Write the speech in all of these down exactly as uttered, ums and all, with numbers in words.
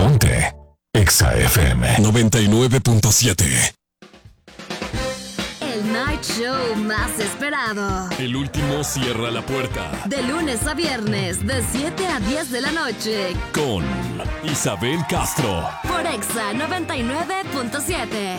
Ponte Exa F M noventa y nueve punto siete. El night show más esperado. El último cierra la puerta. De lunes a viernes, de siete a diez de la noche. Con Isabel Castro. Por Exa noventa y nueve punto siete.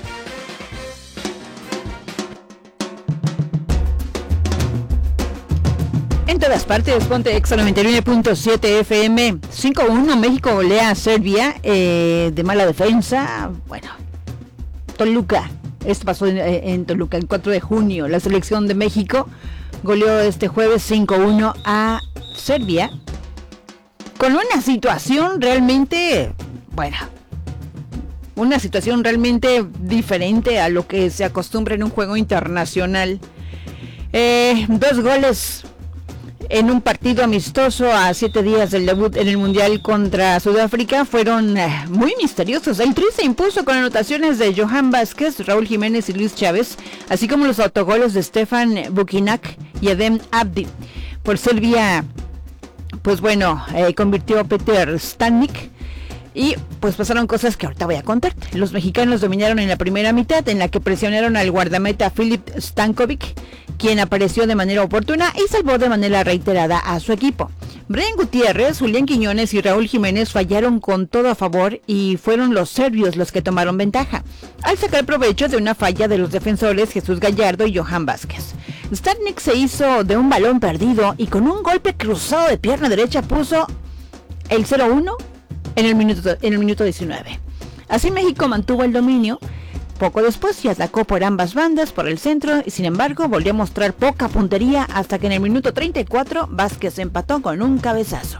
En todas partes, ponte Exa noventa y nueve punto siete F M. cinco uno, México golea a Serbia eh, de mala defensa. Bueno, Toluca. Esto pasó en, en Toluca el cuatro de junio. La selección de México goleó este jueves cinco uno a Serbia. Con una situación realmente, bueno, una situación realmente diferente a lo que se acostumbra en un juego internacional. Eh, dos goles en un partido amistoso a siete días del debut en el Mundial contra Sudáfrica fueron eh, muy misteriosos. El Tri se impuso con anotaciones de Johan Vázquez, Raúl Jiménez y Luis Chávez, así como los autogoles de Stefan Bukinak y Adem Abdi. Por Serbia, pues bueno, eh, convirtió Peter Stanik. Y pues pasaron cosas que ahorita voy a contarte. Los mexicanos dominaron en la primera mitad, en la que presionaron al guardameta Filip Stankovic, quien apareció de manera oportuna y salvó de manera reiterada a su equipo. Brian Gutiérrez, Julián Quiñones y Raúl Jiménez fallaron con todo a favor y fueron los serbios los que tomaron ventaja, al sacar provecho de una falla de los defensores Jesús Gallardo y Johan Vázquez. Stanik se hizo de un balón perdido y con un golpe cruzado de pierna derecha puso el cero uno en el minuto, en el minuto diecinueve. Así México mantuvo el dominio. Poco después se atacó por ambas bandas, por el centro, y sin embargo volvió a mostrar poca puntería hasta que en el minuto treinta y cuatro Vázquez empató con un cabezazo.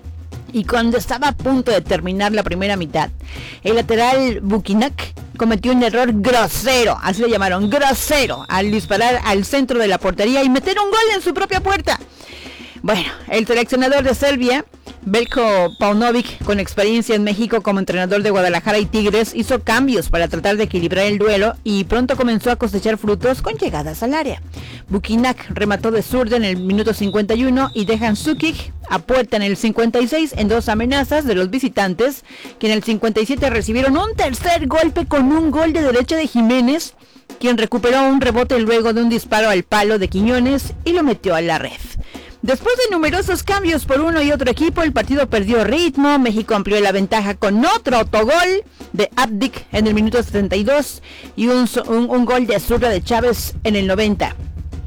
Y cuando estaba a punto de terminar la primera mitad, el lateral Bukinak cometió un error grosero, así le llamaron, grosero, al disparar al centro de la portería y meter un gol en su propia puerta. Bueno, el seleccionador de Serbia, Veljko Paunovic, con experiencia en México como entrenador de Guadalajara y Tigres, hizo cambios para tratar de equilibrar el duelo y pronto comenzó a cosechar frutos con llegadas al área. Bukinak remató de zurda en el minuto cincuenta y uno y Dejan Sukic a puerta en el cincuenta y seis en dos amenazas de los visitantes, que en el cincuenta y siete recibieron un tercer golpe con un gol de derecha de Jiménez, quien recuperó un rebote luego de un disparo al palo de Quiñones y lo metió a la red. Después de numerosos cambios por uno y otro equipo, el partido perdió ritmo. México amplió la ventaja con otro autogol de Abdik en el minuto setenta y dos y un, un, un gol de zurda de Chávez en el noventa.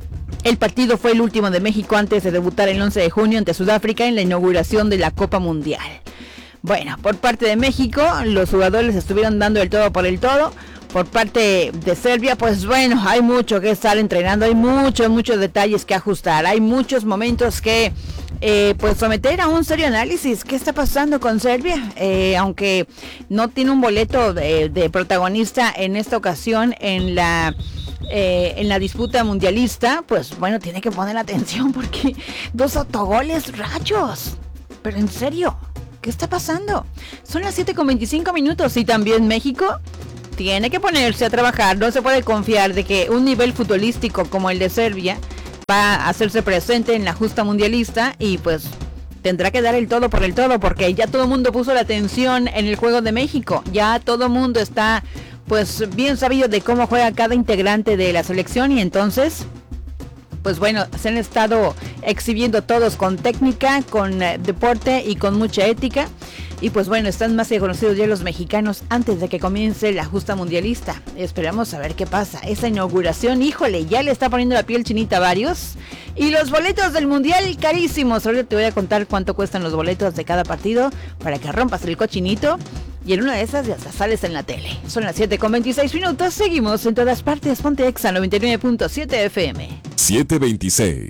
El partido fue el último de México antes de debutar el once de junio ante Sudáfrica en la inauguración de la Copa Mundial. Bueno, por parte de México, los jugadores estuvieron dando el todo por el todo. Por parte de Serbia, pues bueno, hay mucho que estar entrenando, hay muchos, muchos detalles que ajustar, hay muchos momentos que eh, pues someter a un serio análisis. ¿Qué está pasando con Serbia? Eh, aunque no tiene un boleto de, de protagonista en esta ocasión en la... Eh, en la disputa mundialista, pues bueno, tiene que poner atención porque dos autogoles, rayos. Pero en serio, ¿qué está pasando? Son las siete con veinticinco minutos y también México tiene que ponerse a trabajar. No se puede confiar de que un nivel futbolístico como el de Serbia va a hacerse presente en la justa mundialista y pues tendrá que dar el todo por el todo porque ya todo el mundo puso la atención en el juego de México. Ya todo el mundo está pues bien sabido de cómo juega cada integrante de la selección y entonces pues bueno, se han estado exhibiendo todos con técnica, con eh, deporte y con mucha ética. Y pues bueno, están más que conocidos ya los mexicanos antes de que comience la justa mundialista. Esperamos a ver qué pasa. Esa inauguración, híjole, ya le está poniendo la piel chinita a varios. Y los boletos del mundial carísimos. Ahorita te voy a contar cuánto cuestan los boletos de cada partido para que rompas el cochinito. Y en una de esas ya hasta sales en la tele. Son las siete con veintiséis minutos. Seguimos en todas partes. Ponte Exa noventa y nueve punto siete F M. siete veintiséis.